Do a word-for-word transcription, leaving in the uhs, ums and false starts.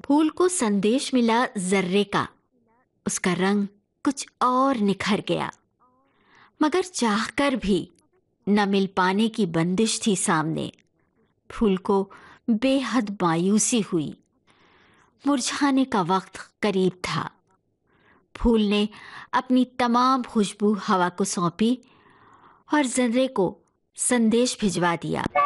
फूल को संदेश मिला जर्रे का। उसका रंग कुछ और निखर गया, मगर चाहकर भी न मिल पाने की बंदिश थी सामने। फूल को बेहद मायूसी हुई। मुरझाने का वक्त करीब था। फूल ने अपनी तमाम खुशबू हवा को सौंपी और जर्रे को संदेश भिजवा दिया।